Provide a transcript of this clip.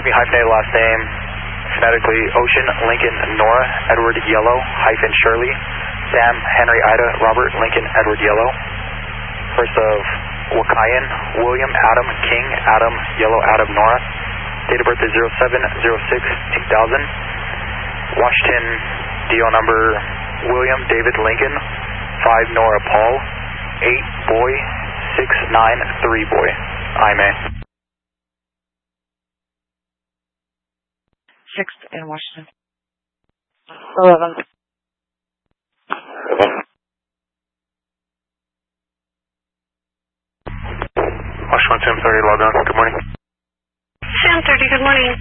should be hyphenated last name, phonetically Ocean, Lincoln, Nora, Edward, Yellow, hyphen Shirley, Sam, Henry, Ida, Robert, Lincoln, Edward, Yellow. First of Wakayan, William, Adam, King, Adam, Yellow, Adam, Nora. Date of birth is 07/06/2000. Washington, DO number William, David, Lincoln, 5 Nora, Paul, 8 boy, 693 boy. IMA. 6th in Washington. 11th. Washington 1030, log on. Good morning. Sam 30, good morning.